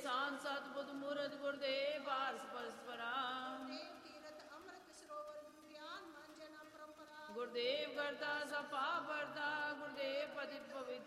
ਸਾਨ ਸਤਿਬੁੱਧ ਮੂਰਤ ਗੁਰਦੇਵ ਭਾਰਤ ਪਰਸਪਰਾ ਗੁਰਦੇਵ ਕਰਤਾ ਸਭ ਪਾਪ ਹਰਤਾ ਗੁਰਦੇਵ ਪਤਿਤ ਪਵਿੱਤ